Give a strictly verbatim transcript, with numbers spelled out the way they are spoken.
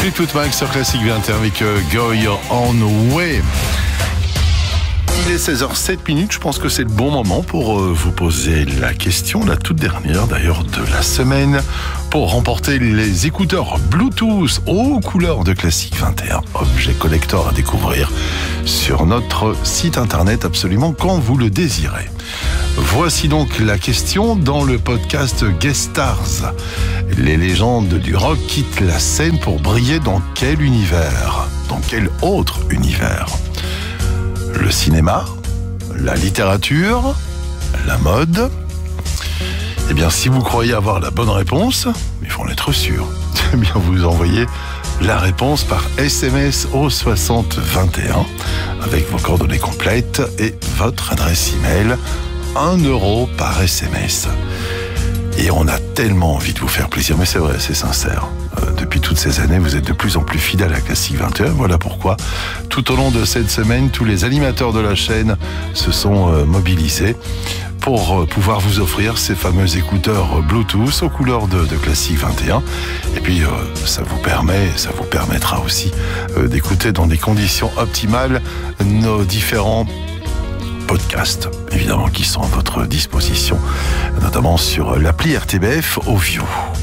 Fleetwood Mac sur Classic vingt et un avec euh, Go Your Own Way. Il est seize heures sept minutes, je pense que c'est le bon moment pour euh, vous poser la question, la toute dernière d'ailleurs de la semaine, pour remporter les écouteurs Bluetooth aux couleurs de Classic vingt et un, objet collector à découvrir sur notre site internet absolument quand vous le désirez. Voici donc la question dans le podcast Guest Stars. Les légendes du rock quittent la scène pour briller dans quel univers ? Dans quel autre univers ? Le cinéma, la littérature, la mode. Eh bien, si vous croyez avoir la bonne réponse, il faut en être sûr, eh bien, vous envoyez la réponse par S M S au soixante vingt et un avec vos coordonnées complètes et votre adresse email. un euro par S M S. Et on a tellement envie de vous faire plaisir, mais c'est vrai, c'est sincère. Euh, depuis toutes ces années, vous êtes de plus en plus fidèles à Classic vingt et un. Voilà pourquoi, tout au long de cette semaine, tous les animateurs de la chaîne se sont euh, mobilisés pour euh, pouvoir vous offrir ces fameux écouteurs Bluetooth aux couleurs de, de Classic vingt et un. Et puis, euh, ça vous permet, ça vous permettra aussi euh, d'écouter dans des conditions optimales nos différents podcasts, évidemment, qui sont à votre disposition, notamment sur l'appli R T B F Audio.